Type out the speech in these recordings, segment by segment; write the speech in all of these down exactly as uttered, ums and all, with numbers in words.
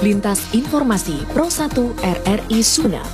Lintas Informasi Pro satu R R I Sumeneb.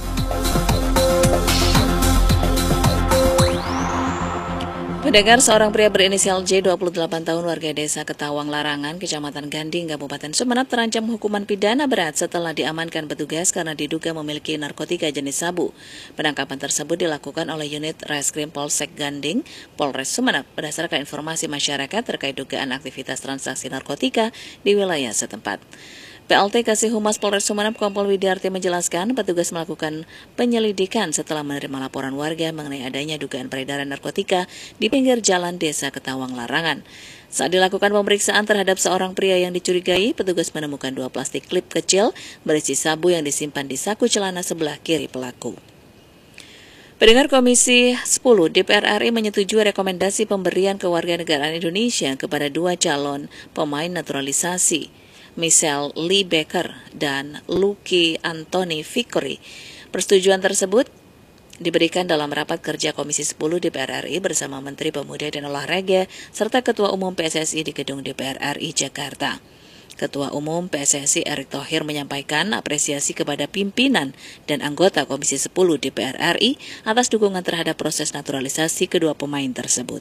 Pendengar, seorang pria berinisial J, dua puluh delapan tahun, warga desa Ketawang Larangan, Kecamatan Ganding, Kabupaten Sumeneb, terancam hukuman pidana berat setelah diamankan petugas karena diduga memiliki narkotika jenis sabu. Penangkapan tersebut dilakukan oleh unit Reskrim Polsek Ganding, Polres Sumeneb, berdasarkan informasi masyarakat terkait dugaan aktivitas transaksi narkotika di wilayah setempat. P L T Kasih Humas Polres Sumeneb Kompol Widiarti menjelaskan petugas melakukan penyelidikan setelah menerima laporan warga mengenai adanya dugaan peredaran narkotika di pinggir jalan desa Ketawang Larangan. Saat dilakukan pemeriksaan terhadap seorang pria yang dicurigai, petugas menemukan dua plastik klip kecil berisi sabu yang disimpan di saku celana sebelah kiri pelaku. Pendengar, Komisi sepuluh D P R R I menyetujui rekomendasi pemberian kewarganegaraan Indonesia kepada dua calon pemain naturalisasi, Michelle Lee Baker dan Lucky Anthony Vickery. Persetujuan tersebut diberikan dalam rapat kerja Komisi sepuluh D P R R I bersama Menteri Pemuda dan Olahraga serta Ketua Umum P S S I di Gedung D P R R I Jakarta. Ketua Umum P S S I Erick Thohir menyampaikan apresiasi kepada pimpinan dan anggota Komisi sepuluh D P R R I atas dukungan terhadap proses naturalisasi kedua pemain tersebut.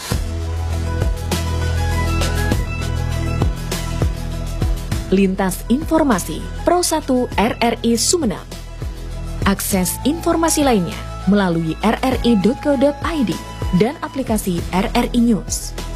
Lintas Informasi Pro satu R R I Sumeneb. Akses informasi lainnya melalui r r i dot co dot i d dan aplikasi R R I News.